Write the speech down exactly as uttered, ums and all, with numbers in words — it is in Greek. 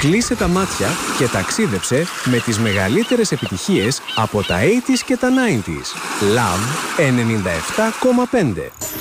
Κλείσε τα μάτια και ταξίδεψε με τις μεγαλύτερες επιτυχίες από τα ογδόντα και τα ενενήντα. Love ενενήντα επτά κόμμα πέντε.